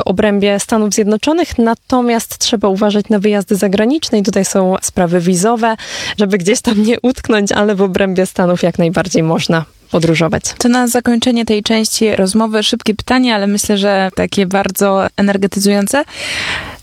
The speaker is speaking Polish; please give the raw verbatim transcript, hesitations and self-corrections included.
obrębie Stanów Zjednoczonych, natomiast trzeba uważać na wyjazdy zagraniczne i tutaj są sprawy wizowe, żeby gdzieś tam nie utknąć, ale w obrębie Stanów jak najbardziej można podróżować. To na zakończenie tej części rozmowy szybkie pytanie, ale myślę, że takie bardzo energetyzujące.